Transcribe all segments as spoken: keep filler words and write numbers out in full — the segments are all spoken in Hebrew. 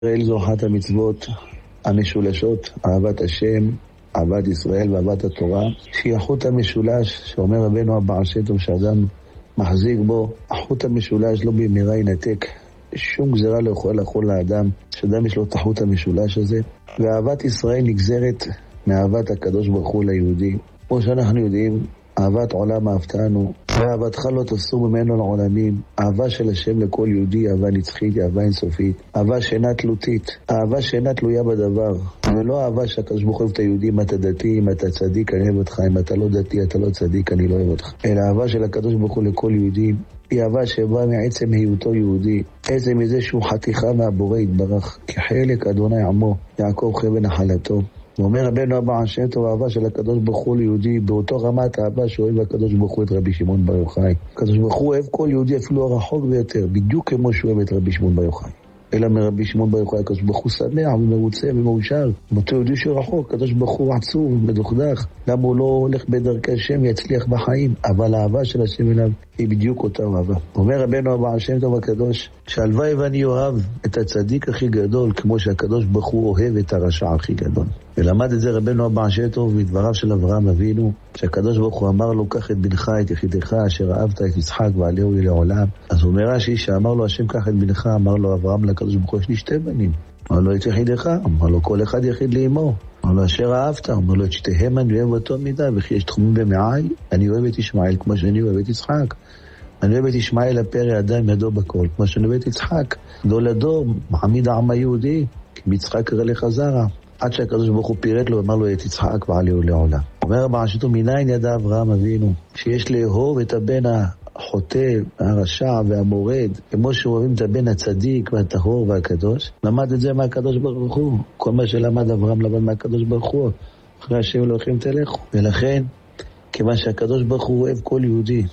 ישראל זו אחת המצוות המשולשות, אהבת השם, אהבת ישראל ואהבת התורה, שהיא החוט המשולש, שאומר רבנו הבעל שם טוב שאדם מחזיק בו, החוט המשולש לא במהרה ינתק, שום גזרה לא יכולה לחול לאדם, שאדם יש לו את החוט המשולש הזה, ואהבת ישראל נגזרת מאהבת הקדוש ברוך הוא ליהודי. כמו שאנחנו יודעים, אהבת עולם אהבתנו, ואהבתך לא תסור ממנו לעולמים. אהבה של השם לכל יהודי, אהבה נצחית, אהבה אינסופית, אהבה שאינה תלותית, אהבה שאינה תלויה בדבר, ולא אהבה שהקדוש ברוך הוא אוהב את היהודי, אם אתה דתי, אם אתה צדיק, אני אוהב אותך, אם אתה לא דתי, אתה לא צדיק, אני לא אוהב אותך. אלא אהבה של הקדוש ברוך הוא לכל יהודי, היא אהבה שבאה מעצם היותו יהודי, עצם מזה שהוא חתיכה מהבורא יתברך, כחלק אדוני עמו, יעקב חי בנחלתו. ואומר רבנו הבעל שם טוב, האהבה של הקדוש ברוך הוא ליהודי, באותו רמת האהבה שאוהב הקדוש ברוך הוא את רבי שמעון בר יוחאי. הקדוש ברוך הוא אוהב כל יהודי אפילו הרחוק ביותר, בדיוק כמו שהוא אוהב את רבי שמעון בר יוחאי. אלא מרבי שמעון בר יוחאי הקדוש ברוך הוא שמח ומרוצה ומאושר. באותו יהודי שהוא רחוק, הקדוש ברוך הוא עצוב ומדוכדך. למה הוא לא הולך בדרכי השם יצליח בחיים? אבל האהבה של השם אליו היא בדיוק אותה אהבה. אומר רבנו הבעל שם טוב הקדוש, שהלוואי ואני אוהב את הצדיק הכי גדול כמו שהקדוש ברוך הוא אוהב את הרשע הכי גדול. ולמד את זה רבנו הבעל שם טוב מדבריו של אברהם אבינו, שהקדוש ברוך הוא אמר לו, קח את בנך, את יחידך, אשר אהבת את יצחק ועלהו לעולם. אז הוא אומר רש"י שאמר לו השם קח את בנך, אמר לו אברהם לקדוש ברוך הוא, יש לי שתי בנים. אמר לו את יחידך, אמר לו כל אחד יחיד לאמו. אמר לו אשר אהבת, אמר לו את שתיהם אני אוהב אותו מידה, וכי יש תחומים במעי, אני אוהב את ישמעאל כמו שאני אוהב את יצחק. אני אוהב את ישמעאל הפרא אדם ידו בכל, כמו שאני אוהב את יצחק. גדול הדור, מעמיד העם היהודי, כי ביצחק קרא לך זרע. עד שהקדוש ברוך הוא פירט לו, אמר לו את יצחק ועלהו לעולם. אומר הבעל שם טוב, מניין ידע אברהם אבינו, שיש לאהוב את הבן החוטא, הרשע והמורד, כמו שאוהבים את הבן הצדיק והטהור והקדוש. למד את זה מהקדוש ברוך הוא. כל מה שלמד אברהם למד מהקדוש ברוך הוא. אחרי השם אלוהיכם תלכו. ולכן, כיוון שהקדוש ברוך הוא אוהב כל יהודי,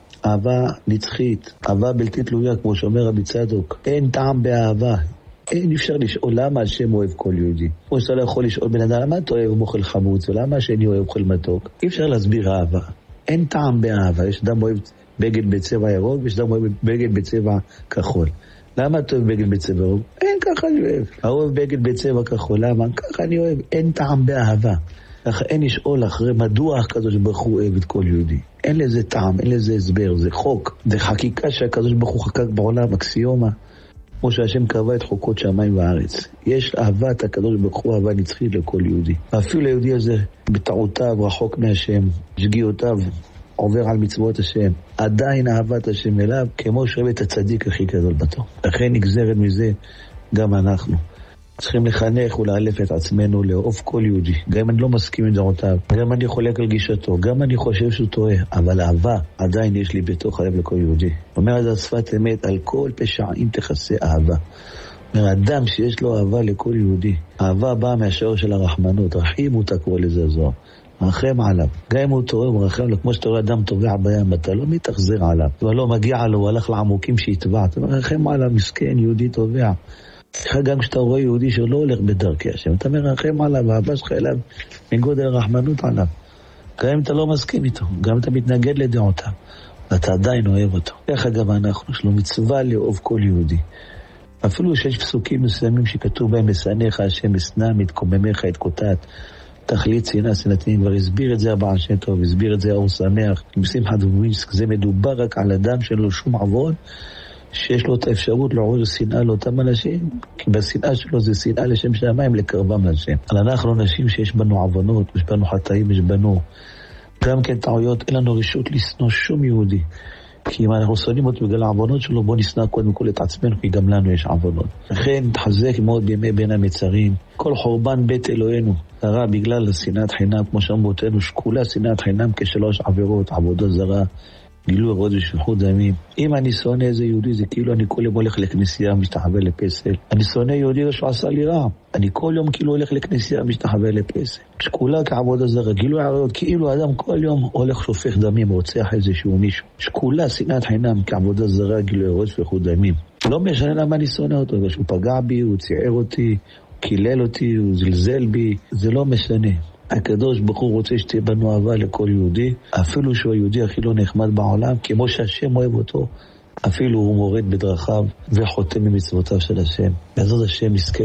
אהבה נצחית, אהבה בלתי תלויה, כמו שאומר רבי צדוק, אין טעם באהבה. אין אפשר לשאול למה השם אוהב כל יהודי. כמו שאתה לא יכול לשאול בן אדם, למה אתה אוהב אוכל חמוץ, ולמה השני אוהב אוכל מתוק? אי אפשר להסביר אהבה. אין טעם באהבה. יש אדם אוהב בגד בצבע ירוק, ויש אדם אוהב בגד בצבע כחול. למה אתה אוהב בגד בצבע ירוק? אין, ככה אני אוהב. אוהב בגד בצבע כחול, למה? ככה אני אוהב. אין טעם באהבה. אך אין לשאול אחרי מדוע הקדוש ברוך הוא אוהב את כל יהודי. אין לזה טעם, אין לזה הסבר, זה חוק. זה חקיקה שהקדוש ברוך הוא חקק בעולם, אקסיומה. כמו שהשם קבע את חוקות שמיים וארץ. יש אהבת הקדוש ברוך הוא, אהבה נצחית לכל יהודי. אפילו ליהודי הזה, בטעותיו, רחוק מהשם, שגיאותיו, עובר על מצוות השם, עדיין אהבת השם אליו, כמו שאוהב את הצדיק הכי גדול בתור. לכן נגזרת מזה גם אנחנו. צריכים לחנך ולאלף את עצמנו לאהוב כל יהודי. גם אם אני לא מסכים עם דעותיו, גם אם אני חולק על גישתו, גם אם אני חושב שהוא טועה, אבל אהבה עדיין יש לי בתוך הלב לכל יהודי. אומר את השפת אמת, על כל פשעים תכסה אהבה. אומר, אדם שיש לו אהבה לכל יהודי, אהבה באה מהשאר של הרחמנות, רחים הוא תקרוא לזה זוהר. רחם עליו. גם אם הוא טועה, הוא רחם לו, כמו שאתה רואה אדם טובע בים, אתה לא מתאכזר עליו. אבל לא מגיע לו, הוא הלך לעמוקים שהטבע, אתה רחם עליו, מסכן, יהודי טובע. גם כשאתה רואה יהודי שלא הולך בדרכי השם, אתה מרחם עליו, האהבה שלך אליו מגודל הרחמנות עליו. גם אם אתה לא מסכים איתו, גם אם אתה מתנגד לדעותיו, אתה עדיין אוהב אותו. ככה גם אנחנו, יש לו מצווה לאהוב כל יהודי. אפילו שיש פסוקים מסוימים שכתוב בהם, משנאיך השם אשנא, מתקוממיך אתקוטט, תכלית שנאה שנאתים. כבר הסביר את זה הבעל שם טוב, הסביר את זה האור שמח, בשמחת ומינסק. זה מדובר רק על אדם שאין לו שום עוון, שיש לו את האפשרות לעורר שנאה לאותם אנשים, כי בשנאה שלו זה שנאה לשם שמיים, לקרבם לשם. אבל אנחנו אנשים שיש בנו עוונות, יש בנו חטאים, יש בנו גם כן טעויות, אין לנו רשות לשנוא שום יהודי. כי אם אנחנו שונאים אותו בגלל העוונות שלו, בוא נשנא קודם כל את עצמנו, כי גם לנו יש עוונות. לכן תחזק מאוד בימי בין המצרים. כל חורבן בית אלוהינו קרה בגלל שנאת חינם, כמו שאמרו אותנו, שקולה שנאת חינם כשלוש עבירות, עבודה זרה, גילוי עבוד ושפיכות דמים. אם אני שונא איזה יהודי, זה כאילו אני כל יום הולך לכנסייה משתחווה לפסל. אני שונא יהודי שהוא עשה לי רע, אני כל יום כאילו הולך לכנסייה משתחווה לפסל. שקולה כעבודה זרה, גילוי עבוד, כאילו אדם כל יום הולך שופך דמים, רוצח איזשהו מישהו. שקולה שנאת חינם כעבודה זרה, גילוי עבוד ושפיכות דמים. לא משנה למה אני שונא אותו, שהוא פגע בי, הוא ציער אותי, הוא קילל אותי, הוא זלזל בי, זה לא משנה. הקדוש ברוך הוא רוצה שתהיה בנו אהבה לכל יהודי, אפילו שהוא היהודי הכי לא נחמד בעולם, כמו שהשם אוהב אותו, אפילו הוא מורד בדרכיו וחותם ממצוותיו של השם. בעזרת השם יזכה